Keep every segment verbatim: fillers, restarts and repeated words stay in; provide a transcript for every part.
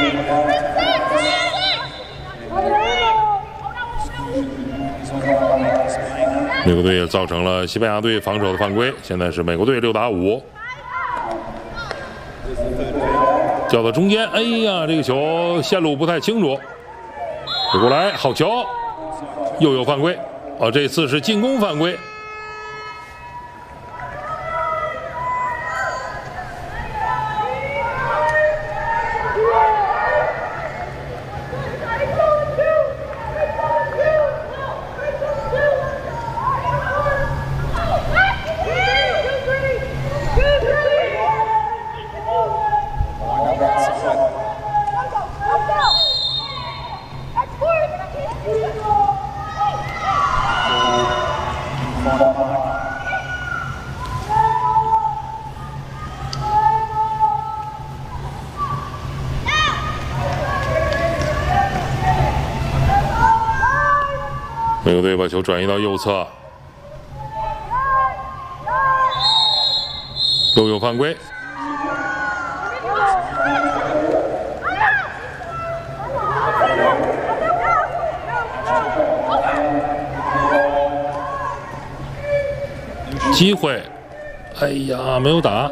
美国队也造成了西班牙队防守的犯规，现在是美国队六打五。叫到中间，哎呀，这个球线路不太清楚。回过来，好球，又有犯规。哦，这次是进攻犯规。 美国队把球转移到右侧，又有犯规。机会，哎呀，没有打，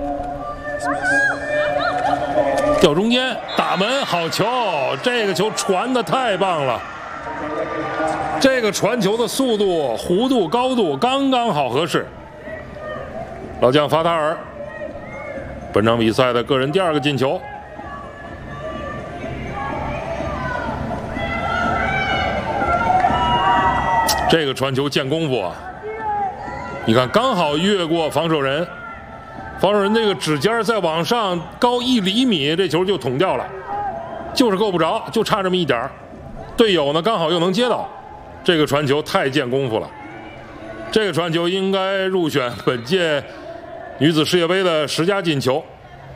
掉中间，打门，好球！这个球传的太棒了。 这个传球的速度、弧度、高度刚刚好合适。老将法塔尔，本场比赛的个人第二个进球。这个传球见功夫啊！你看，刚好越过防守人，防守人这个指尖再往上高一厘米，这球就捅掉了，就是够不着，就差这么一点儿。队友呢，刚好又能接到。 这个传球太见功夫了，这个传球应该入选本届女子世界杯的十佳进球。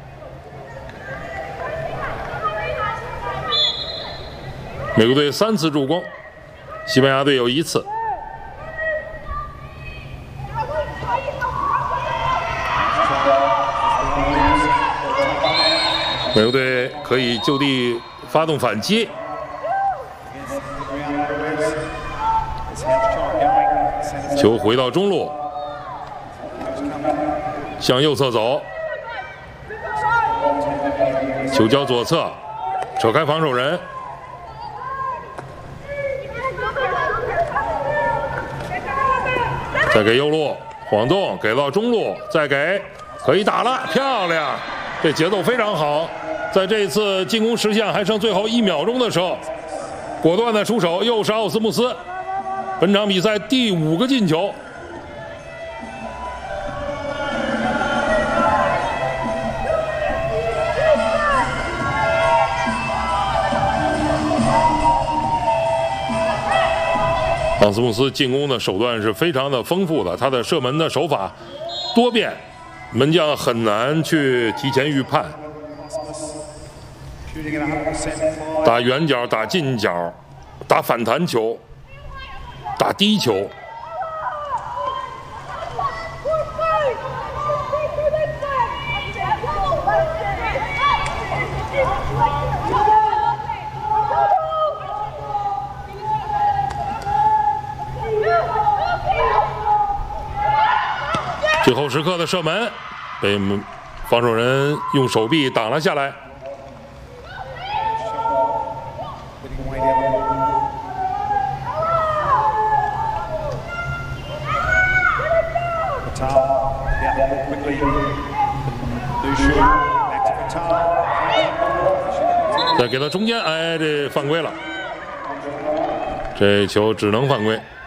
美国队三次助攻，西班牙队有一次。美国队可以就地发动反击。 球回到中路，向右侧走，球交左侧，扯开防守人，再给右路晃动，给到中路，再给，可以打了，漂亮！这节奏非常好，在这次进攻时限还剩最后一秒钟的时候，果断的出手，又是奥斯穆斯。 本场比赛第五个进球，奥斯穆斯进攻的手段是非常的丰富的，他的射门的手法多变，门将很难去提前预判。打远角，打近角，打反弹球。 打低球，最后时刻的射门被防守人用手臂挡了下来。 再给到中间，哎，这犯规了，这球只能犯规。